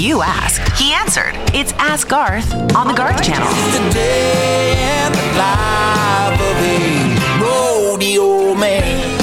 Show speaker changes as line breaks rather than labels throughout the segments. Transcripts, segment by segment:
you asked, he answered. It's Ask Garth on the Garth Channel.
It's the day and the life of a rodeo man.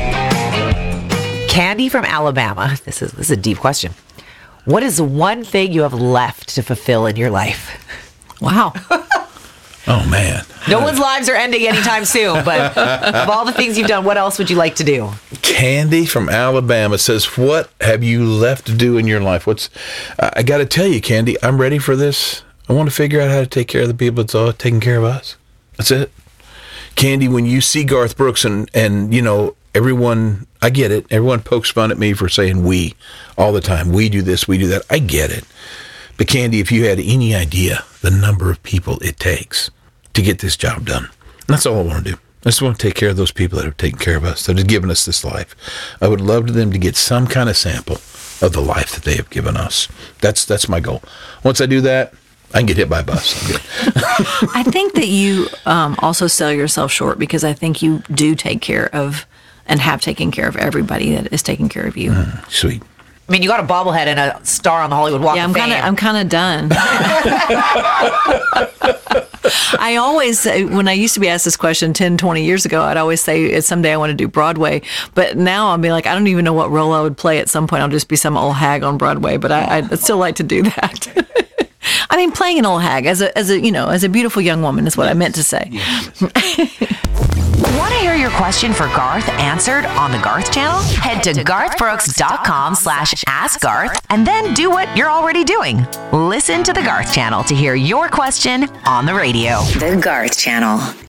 Candy from Alabama. This is a deep question. What is the one thing you have left to fulfill in your life?
Wow.
Oh, man.
No one's lives are ending anytime soon, but of all the things you've done, what else would you like to do?
Candy from Alabama says, what have you left to do in your life? I got to tell you, Candy, I'm ready for this. I want to figure out how to take care of the people that's all taking care of us. That's it. Candy, when you see Garth Brooks and you know, everyone, I get it. Everyone pokes fun at me for saying we all the time. We do this, we do that. I get it. But Candy, if you had any idea the number of people it takes to get this job done, that's all I want to do. I just want to take care of those people that have taken care of us, that have given us this life. I would love for them to get some kind of sample of the life that they have given us. That's my goal. Once I do that, I can get hit by a bus. I'm good.
I think that you also sell yourself short, because I think you do take care of and have taken care of everybody that is taking care of you.
Sweet.
I mean, you got a bobblehead and a star on the Hollywood Walk of Fame.
I'm kind of done. I always say, when I used to be asked this question 10, 20 years ago, I'd always say someday I want to do Broadway. But now I'll be like, I don't even know what role I would play at some point. I'll just be some old hag on Broadway. But I'd still like to do that. I mean, playing an old hag as a beautiful young woman is what I meant to say.
Want to hear your question for Garth answered on the Garth Channel? Head to garthbrooks.com/askgarth and then do what you're already doing. Listen to the Garth Channel to hear your question on the radio. The Garth Channel.